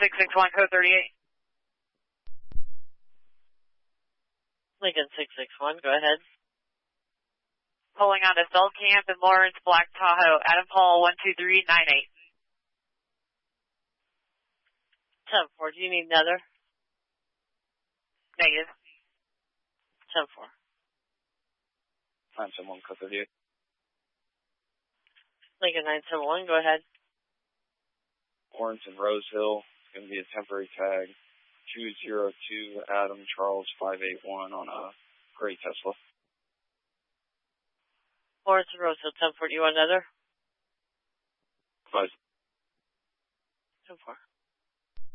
661, code 38. Lincoln 661, go ahead. Pulling on to Cell Camp in Lawrence, Black Tahoe, Adam Paul 12398. 10-4, do you need another? Negative. 10-4. 971, code 38. Lincoln 971, go ahead. Lawrence and Rose Hill, it's going to be a temporary tag. 202 Adam Charles 581 on a gray Tesla. Lawrence and Rose Hill 10-4, do you want another? 5. 10-4.